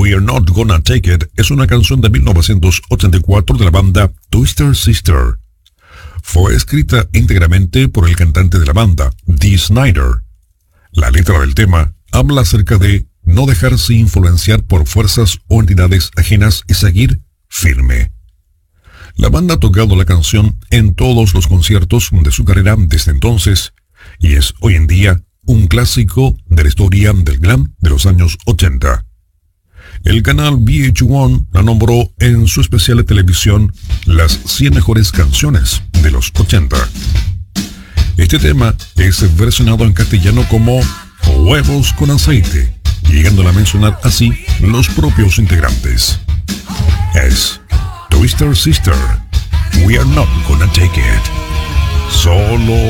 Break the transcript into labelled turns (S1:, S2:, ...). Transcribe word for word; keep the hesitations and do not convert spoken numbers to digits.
S1: We're Not Gonna Take It es una canción de mil novecientos ochenta y cuatro de la banda Twisted Sister. Fue escrita íntegramente por el cantante de la banda, Dee Snider. La letra del tema habla acerca de no dejarse influenciar por fuerzas o entidades ajenas y seguir firme. La banda ha tocado la canción en todos los conciertos de su carrera desde entonces y es hoy en día un clásico de la historia del glam de los años ochenta. El canal V H uno la nombró en su especial de televisión las cien mejores canciones de los ochenta. Este tema es versionado en castellano como Huevos con aceite, llegando a mencionar así los propios integrantes. Es Twisted Sister, We Are Not Gonna Take It. Solo